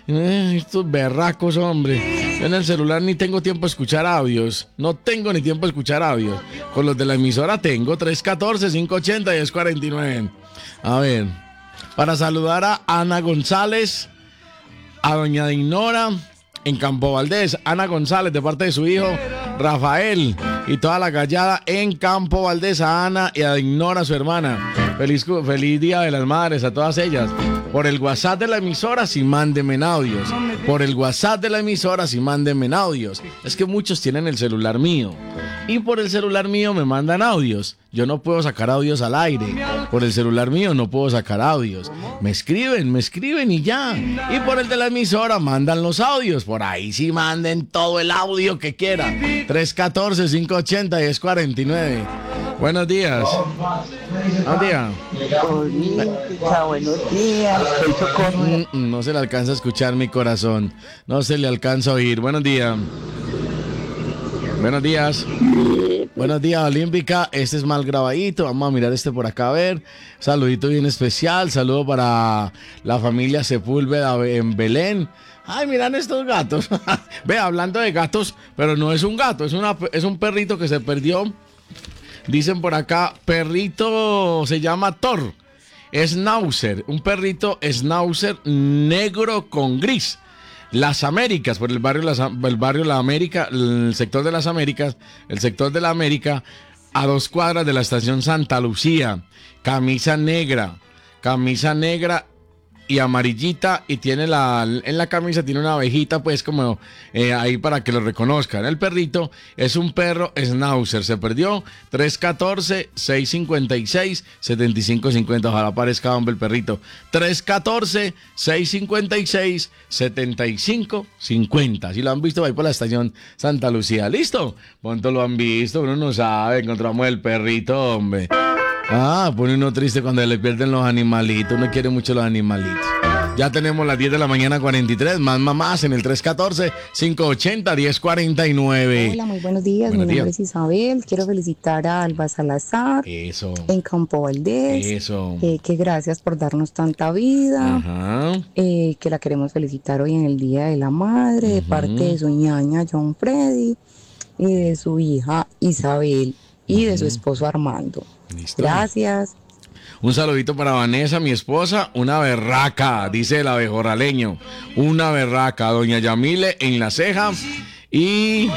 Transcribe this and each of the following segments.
Estos berracos, hombre. Yo en el celular ni tengo tiempo de escuchar audios. No tengo ni tiempo de escuchar audios. Con los de la emisora tengo 314-580-1049. A ver, para saludar a Ana González, a doña Dinora en Campo Valdés. Ana González de parte de su hijo Rafael y toda la gallada en Campo Valdés, a Ana y a Dinora, su hermana. Feliz Día de las Madres a todas ellas. Por el WhatsApp de la emisora, sí mándenme en audios. Por el WhatsApp de la emisora, sí mándenme en audios. Es que muchos tienen el celular mío. Y por el celular mío me mandan audios. Yo no puedo sacar audios al aire. Por el celular mío no puedo sacar audios. Me escriben y ya. Y por el de la emisora mandan los audios. Por ahí sí manden todo el audio que quieran. 314-580-1049. Buenos días. Buenos días. Buenos días. No se le alcanza a escuchar mi corazón. No se le alcanza a oír. Buenos días. Buenos días. Buenos días, Olímpica. Este es mal grabadito. Vamos a mirar este por acá a ver. Saludito bien especial. Saludo para la familia Sepúlveda en Belén. Ay, miran estos gatos. Ve, hablando de gatos, pero no es un gato, es un perrito que se perdió. Dicen por acá, perrito se llama Thor. Schnauzer, un perrito Schnauzer negro con gris. Las Américas, por el barrio La América, el sector de las Américas, el sector de la América, a 2 cuadras de la estación Santa Lucía. Camisa negra y amarillita, y tiene en la camisa tiene una abejita, pues como ahí para que lo reconozcan. El perrito es un perro Schnauzer, se perdió. 314-656-7550. Ojalá aparezca, hombre, el perrito. 314-656-7550. Si lo han visto, va ahí por la estación Santa Lucía. ¿Listo? ¿Cuánto lo han visto? Uno no sabe. Encontramos el perrito, hombre. Pone uno triste cuando le pierden los animalitos. Uno quiere mucho los animalitos. Ya tenemos las 10 de la mañana, 43. Más mamás en el 314-580-1049. Hola, muy buenos días. Mi nombre es Isabel. Quiero felicitar a Alba Salazar. Eso. En Campo Valdés. Eso. Que gracias por darnos tanta vida. Ajá. Que la queremos felicitar hoy en el Día de la Madre. De parte de su ñaña John Freddy. Y de su hija Isabel. Y de su esposo Armando. ¿Listo? Gracias. Un saludito para Vanessa, mi esposa, una berraca, dice el abejorraleño, una berraca, doña Yamile en La Ceja y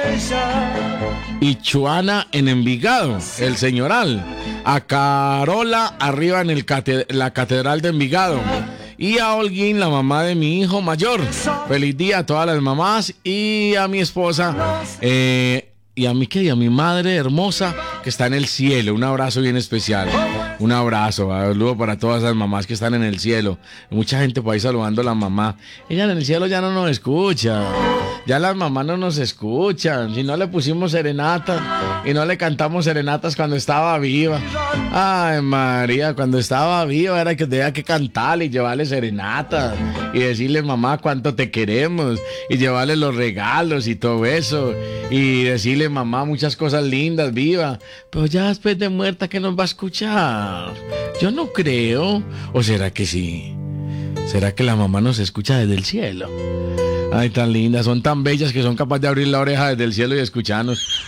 Chuana en Envigado, el Señoral, a Carola arriba en la Catedral de Envigado y a Holguín, la mamá de mi hijo mayor. Feliz día a todas las mamás y a mi esposa, y a mi madre hermosa que está en el cielo. Un abrazo bien especial. Un abrazo, saludo para todas las mamás que están en el cielo. Mucha gente por ahí saludando a la mamá. Ella en el cielo ya no nos escucha. Ya las mamás no nos escuchan. Si no le pusimos serenata y no le cantamos serenatas cuando estaba viva. Ay, María, cuando estaba viva era que tenía que cantarle y llevarle serenata y decirle, mamá, cuánto te queremos, y llevarle los regalos y todo eso, y decirle, mamá, muchas cosas lindas, viva. Pero ya después de muerta, ¿qué nos va a escuchar? Yo no creo. ¿O será que sí? ¿Será que la mamá nos escucha desde el cielo? Ay, tan lindas, son tan bellas que son capaces de abrir la oreja desde el cielo y escucharnos.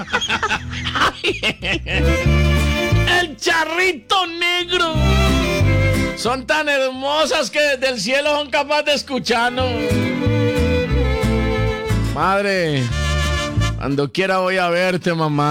¡El charrito negro! Son tan hermosas que desde el cielo son capaces de escucharnos. Madre, cuando quiera voy a verte, mamá.